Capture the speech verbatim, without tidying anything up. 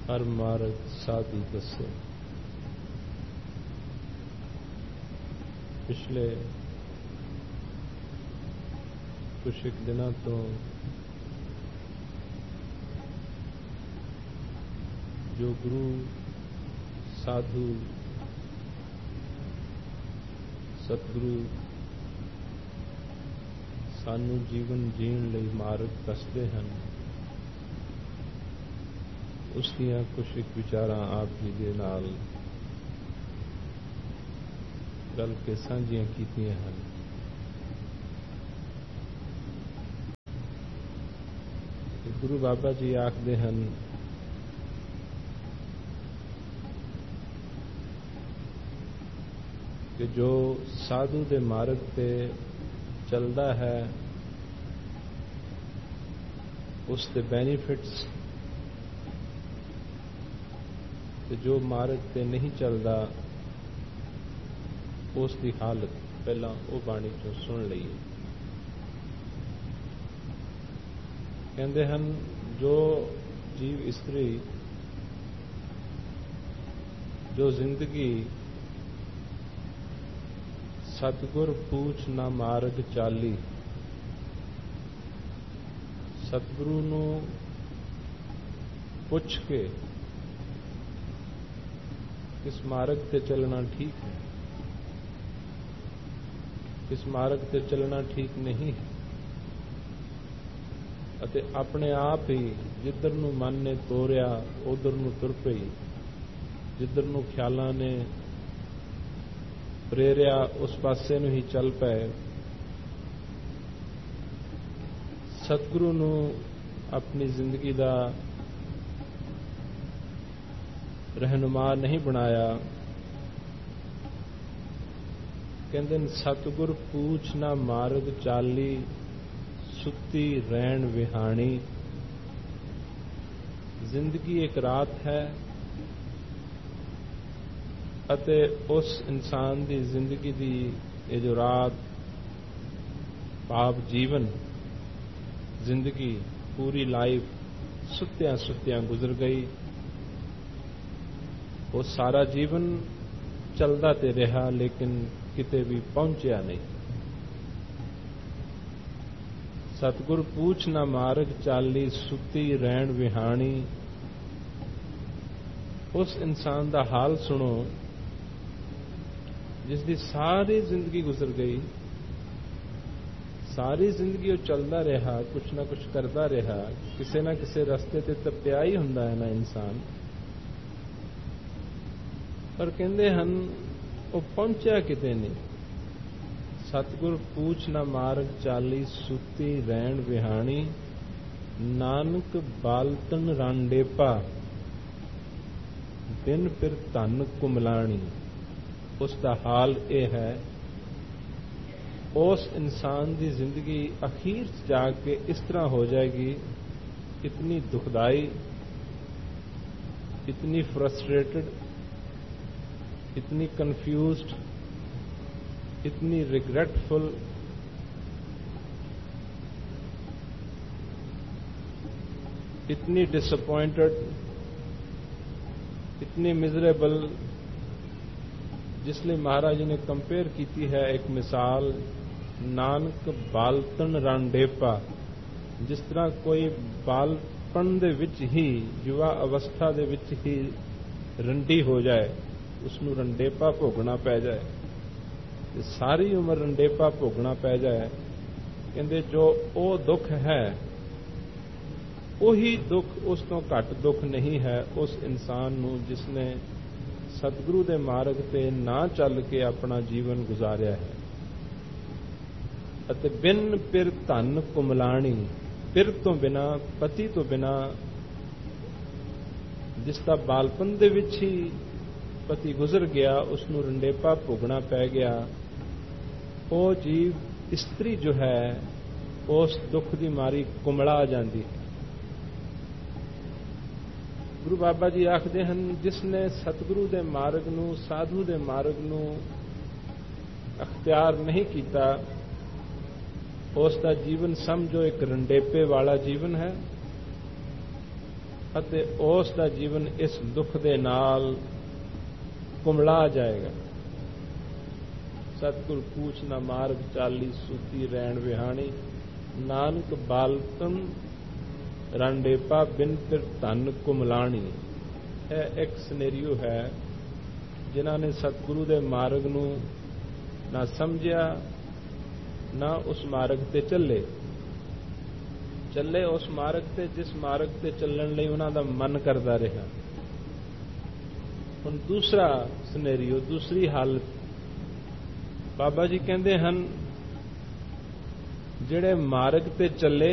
हर मार्ग साधु दसे। पिछले कुछ एक दिनों तो जो गुरु साधु सतगुरु सानू जीवन जीण लई मार्ग दसदे हन, उसदियां कुछ एक विचारां आप जी दे नाल गल के साझियां कीतियां हन। गुरु बाबा जी आखदे हन कि जो साधु दे मार्ग पे चलदा है उसके बेनिफिट्स, ते जो मार्ग पे नहीं चलदा उसकी हालत पहला वो बाणी चों सुन लईए। कहंदे हन जो जीव इस्त्री जो जिंदगी सतगुर पूछ ना मार्ग चाली, सतगुरु नू पुछ के किस मार्ग ते चलना ठीक है, किस मार्ग ते चलना ठीक नहीं है, अते अपने आप ही जिधर नू मन ने तोरिया उधर नू तुर पई, जिधर नू ख्यालां ने प्रेरिया उस पासे नू ही चल पए। सतगुरु नू अपनी जिंदगी दा रहनुमा नहीं बनाया। कहंदे सतगुर पूछ ना मार्ग चाली, सुती रैन विहाणी। जिंदगी एक रात है अते उस इंसान दी जिंदगी दी ये जो रात भाव जीवन जिंदगी पूरी लाइफ सुत्तियां सुत्तियां गुजर गई। वो सारा जीवन चलदा ते रहा लेकिन किते भी पहुंचया नहीं। सतगुर पूछ ना मार्ग चाली, सुती रैन विहाणी। उस इंसान दा हाल सुनो जिसकी सारी जिंदगी गुजर गई, सारी जिंदगी वो चलता रहा, कुछ ना कुछ करता रहा, किसी ना किसी रस्ते ते तप्पिया ही हुंदा है ना इंसान, पर कहंदे हन वो पहुंचा किते नहीं। सतगुर पूछ ना मार्ग चाली, सुती रैन विहाणी। नानक बालतन रांडेपा, बिन फिर धन कुमलाणी। उसका हाल यह है, उस इंसान की जिंदगी अखीर जाके इस तरह हो जाएगी, इतनी दुखदाई, इतनी फ्रस्ट्रेटेड, इतनी कंफ्यूज्ड, इतनी रिग्रेटफुल, इतनी डिसअपॉइंटेड, इतनी मिजरेबल, जिसलिए महाराज जी ने कंपेयर की है एक मिसाल, नानक बालतन रांडेपा। जिस तरह कोई बालपन दे विच ही, युवा अवस्था दे विच ही रंडी हो जाए, उसनू रंडेपा भोगना पै जाए, सारी उम्र रंडेपा भोगना पै जाए। कहंदे जो वो दुख है, वही दुख उस तो घट दुख नहीं है उस इंसान नू जिसने सतगुरु दे मार्ग ते ना चल के अपना जीवन गुजारिया है। अते बिन पिर धन कुमलाणी, पिर तो बिना, पति तो बिना, जिसका बालपन दे विच ही पति गुजर गया, उसनू रंडेपा भोगना पै गया, वो जीव इस्त्री जो है उस दुख की मारी कुमला जाती है। गुरु बाबा जी आखते हैं जिसने सतगुरु दे मार्ग नू, साधु दे मार्ग नू अख्तियार नहीं किया, उसका जीवन समझो एक रंडेपे वाला जीवन है। ਅਤੇ ਉਸ ਦਾ ਜੀਵਨ ਇਸ ਦੁੱਖ ਦੇ ਨਾਲ ਕੁਮਲਾ ਜਾਏਗਾ। ਸਤਿਗੁਰ ਪੂਛ ਨਾ ਮਾਰਗ ਚਾਲੀ, ਸੁਤੀ ਰੈਣ ਵਿਹਾਣੀ, ਨਾਨਕ ਬਾਲਤਨ ਰਾਂਡੇਪਾ, ਬਿਨ ਫਿਰ ਧਨ ਕੁਮਲਾਣੀ। ਇਹ ਇੱਕ ਸਿਨੈਰੀਓ ਹੈ ਜਿਨ੍ਹਾਂ ਨੇ ਸਤਿਗੁਰੂ ਦੇ ਮਾਰਗ ਨੂੰ ਨਾ ਸਮਝਿਆ, ਨਾ ਉਸ ਮਾਰਗ ਤੇ ਚੱਲੇ ਚੱਲੇ ਉਸ ਮਾਰਗ ਤੇ ਜਿਸ ਮਾਰਗ ਤੇ ਚੱਲਣ ਲਈ ਉਹਨਾਂ ਦਾ ਮਨ ਕਰਦਾ ਰਿਹਾ। ਹੁਣ ਦੂਸਰਾ ਸਿਨੈਰੀਓ, ਦੂਸਰੀ ਹਾਲਤ, ਬਾਬਾ ਜੀ ਕਹਿੰਦੇ ਹਨ ਜਿਹੜੇ ਮਾਰਗ ਤੇ ਚੱਲੇ